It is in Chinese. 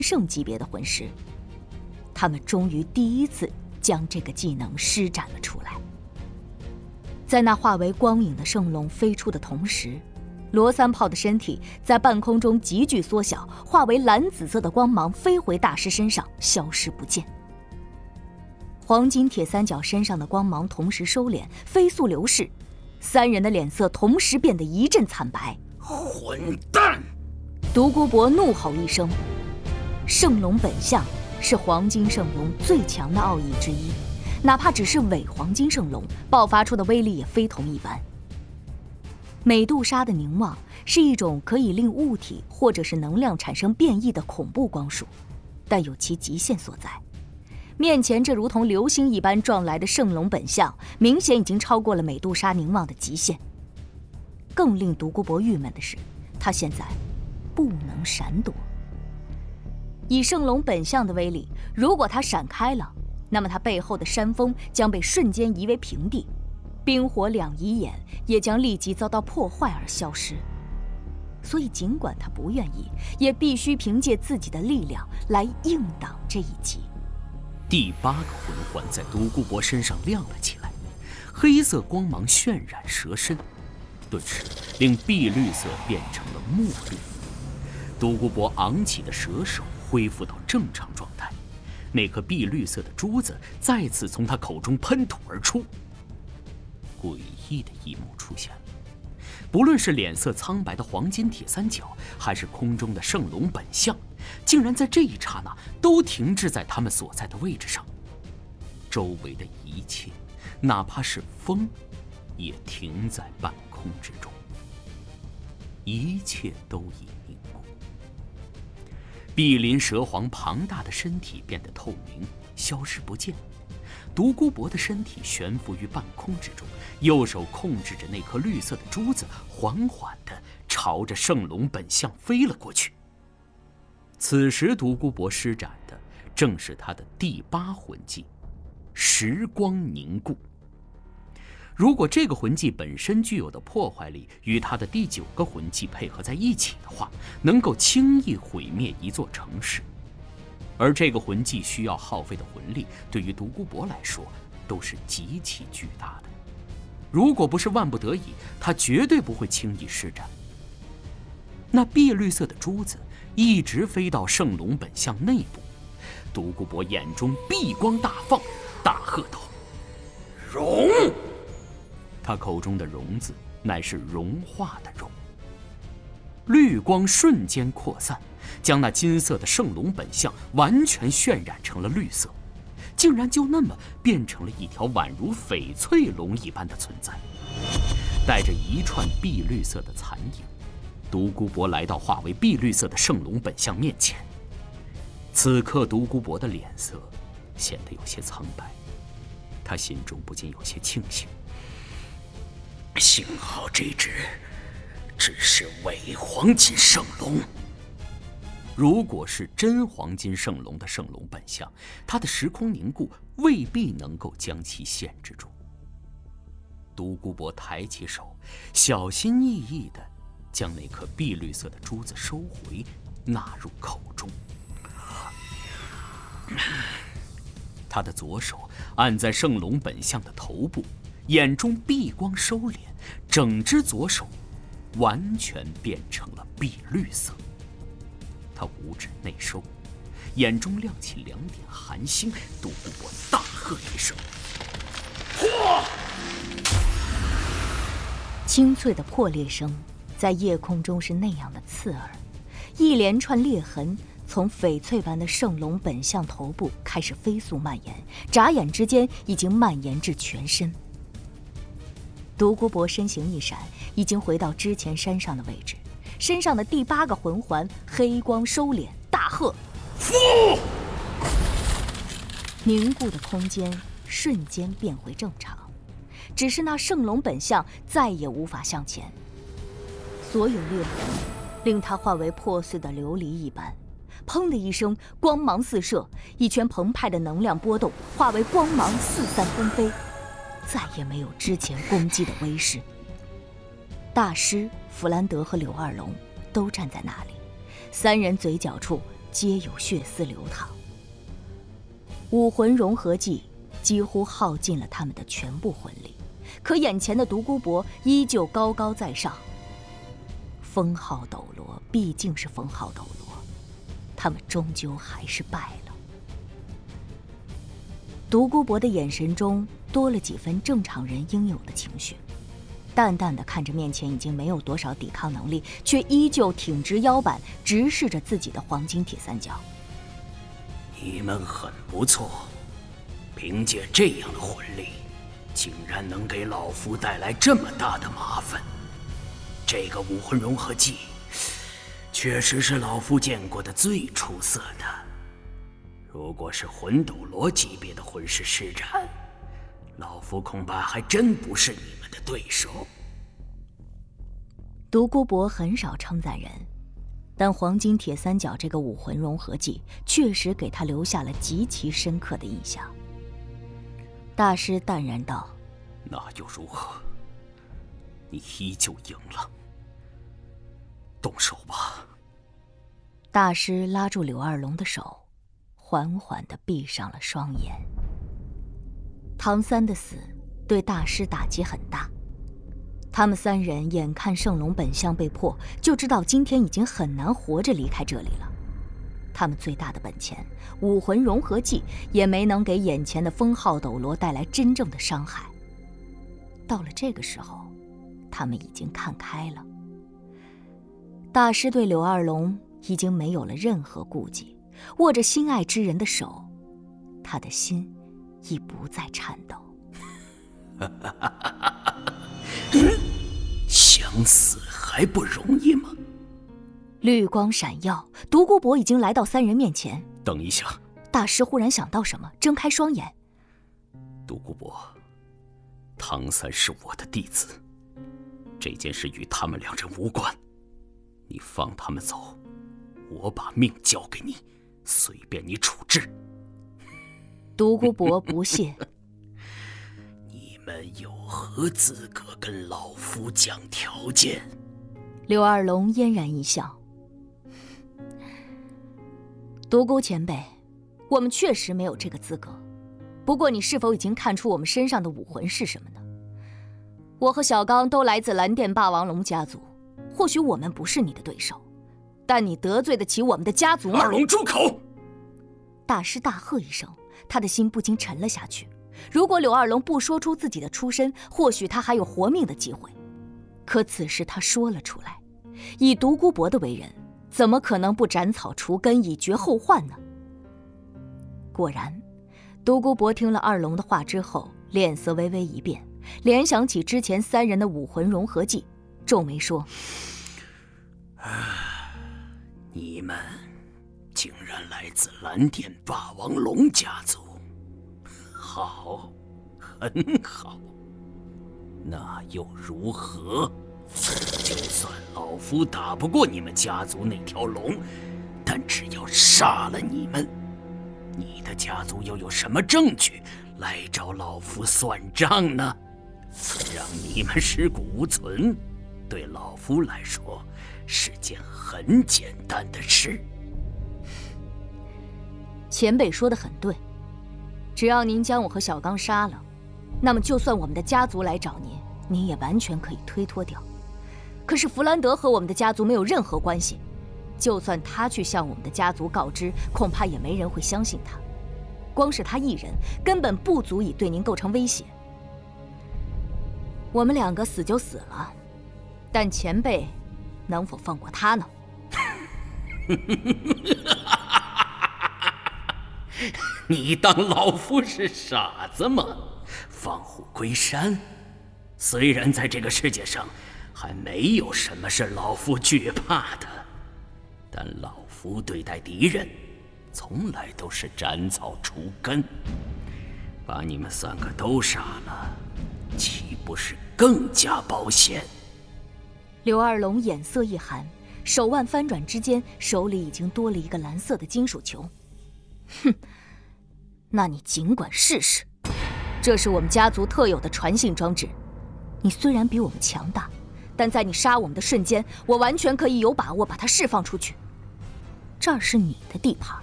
圣级别的魂师。他们终于第一次将这个技能施展了出来。在那化为光影的圣龙飞出的同时，罗三炮的身体在半空中急剧缩小，化为蓝紫色的光芒飞回大师身上，消失不见。黄金铁三角身上的光芒同时收敛，飞速流逝，三人的脸色同时变得一阵惨白。 混蛋！ 独孤博怒吼一声。圣龙本相是黄金圣龙最强的奥义之一，哪怕只是伪黄金圣龙，爆发出的威力也非同一般。美杜莎的凝望是一种可以令物体或者是能量产生变异的恐怖光束，但有其极限所在。面前这如同流星一般撞来的圣龙本相，明显已经超过了美杜莎凝望的极限。更令独孤博郁闷的是，他现在不能闪躲。以圣龙本相的威力，如果他闪开了，那么他背后的山峰将被瞬间夷为平地，冰火两仪眼也将立即遭到破坏而消失。所以尽管他不愿意，也必须凭借自己的力量来硬挡这一击。 第8个魂环在独孤博身上亮了起来，黑色光芒渲染蛇身，顿时令碧绿色变成了墨绿。独孤博昂起的蛇手恢复到正常状态，那颗碧绿色的珠子再次从他口中喷吐而出。诡异的一幕出现了，不论是脸色苍白的黄金铁三角，还是空中的圣龙本相，竟然在这一刹那都停滞在他们所在的位置上。周围的一切，哪怕是风，也停在半空之中。一切都已凝固。碧鳞蛇皇庞大的身体变得透明，消失不见。独孤博的身体悬浮于半空之中，右手控制着那颗绿色的珠子，缓缓地朝着圣龙本相飞了过去。此时独孤博施展的正是他的第8魂技时光凝固。如果这个魂技本身具有的破坏力与他的第9个魂技配合在一起的话，能够轻易毁灭一座城市。而这个魂技需要耗费的魂力，对于独孤博来说都是极其巨大的。如果不是万不得已，他绝对不会轻易施展。那碧绿色的珠子一直飞到圣龙本相内部，独孤博眼中碧光大放，大喝道：“融！”他口中的融字乃是融化的融。绿光瞬间扩散，将那金色的圣龙本相完全渲染成了绿色，竟然就那么变成了一条宛如翡翠龙一般的存在，带着一串碧绿色的残影。独孤博来到化为碧绿色的圣龙本相面前，此刻独孤博的脸色显得有些苍白，他心中不禁有些庆幸，幸好这只是伪黄金圣龙。如果是真黄金圣龙的圣龙本相，他的时空凝固未必能够将其限制住。独孤博抬起手，小心翼翼地将那颗碧绿色的珠子收回，纳入口中。他的左手按在圣龙本相的头部，眼中碧光收敛，整只左手完全变成了碧绿色。他五指内收，眼中亮起2点寒星。独孤博大喝一声：“破！” 清脆的破裂声在夜空中是那样的刺耳，一连串裂痕从翡翠般的圣龙本相头部开始飞速蔓延，眨眼之间已经蔓延至全身。独孤博身形一闪，已经回到之前山上的位置，身上的第8个魂环黑光收敛，大喝：“ 复！” 凝固的空间瞬间变回正常，只是那圣龙本相再也无法向前。所有裂痕令它化为破碎的琉璃一般，砰的一声，光芒四射，一圈澎湃的能量波动化为光芒四散纷飞，再也没有之前攻击的威势。大师、弗兰德和柳二龙都站在那里，3人嘴角处皆有血丝流淌。武魂融合技几乎耗尽了他们的全部魂力，可眼前的独孤博依旧高高在上。封号斗罗毕竟是封号斗罗，他们终究还是败了。独孤博的眼神中多了几分正常人应有的情绪，淡淡的看着面前已经没有多少抵抗能力，却依旧挺直腰板直视着自己的黄金铁三角。 你们很不错，凭借这样的魂力，竟然能给老夫带来这么大的麻烦。这个武魂融合技，确实是老夫见过的最出色的。如果是魂斗罗级别的魂师施展，老夫恐怕还真不是你们的对手。 独孤博很少称赞人，但黄金铁三角这个武魂融合技确实给他留下了极其深刻的印象。大师淡然道：“ 那又如何？你依旧赢了。动手吧。” 大师拉住柳二龙的手，缓缓地闭上了双眼。唐三的死对大师打击很大，他们三人眼看圣龙本相被破，就知道今天已经很难活着离开这里了。他们最大的本钱武魂融合技也没能给眼前的封号斗罗带来真正的伤害。到了这个时候，他们已经看开了。大师对柳二龙已经没有了任何顾忌，握着心爱之人的手，他的心已不再颤抖。 想死还不容易吗？ 绿光闪耀，独孤博已经来到三人面前。 等一下！ 大师忽然想到什么，睁开双眼。 独孤博，唐三是我的弟子，这件事与他们两人无关。你放他们走，我把命交给你，随便你处置。 独孤博不屑。 你们有何资格跟老夫讲条件？ 柳二龙嫣然一笑。独孤前辈，我们确实没有这个资格。不过你是否已经看出我们身上的武魂是什么呢？我和小刚都来自蓝电霸王龙家族，或许我们不是你的对手，但你得罪得起我们的家族吗？ 二龙住口！ 大师大喝一声，他的心不禁沉了下去。如果柳二龙不说出自己的出身，或许他还有活命的机会。可此时他说了出来，以独孤博的为人，怎么可能不斩草除根，以绝后患呢？果然，独孤博听了二龙的话之后，脸色微微一变，联想起之前三人的武魂融合技，皱眉说：“ 你们竟然来自蓝电霸王龙家族，好，很好。那又如何？就算老夫打不过你们家族那条龙，但只要杀了你们，你的家族又有什么证据来找老夫算账呢？让你们尸骨无存，对老夫来说是件很简单的事。” 前辈说得很对，只要您将我和小刚杀了，那么就算我们的家族来找您，您也完全可以推脱掉。可是弗兰德和我们的家族没有任何关系，就算他去向我们的家族告知，恐怕也没人会相信他。光是他一人，根本不足以对您构成威胁。我们两个死就死了，但前辈能否放过他呢？ 你当老夫是傻子吗？放虎归山。虽然在这个世界上还没有什么是老夫惧怕的，但老夫对待敌人从来都是斩草除根。把你们三个都杀了，岂不是更加保险？ 柳二龙眼色一寒，手腕翻转之间，手里已经多了一个蓝色的金属球。哼，那你尽管试试。这是我们家族特有的传信装置。你虽然比我们强大，但在你杀我们的瞬间，我完全可以有把握把它释放出去。 这儿是你的地盘。